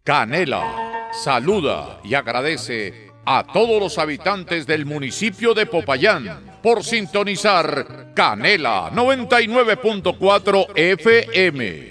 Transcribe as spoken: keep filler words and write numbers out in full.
Canela saluda y agradece a todos los habitantes del municipio de Popayán por sintonizar Canela noventa y nueve punto cuatro F M.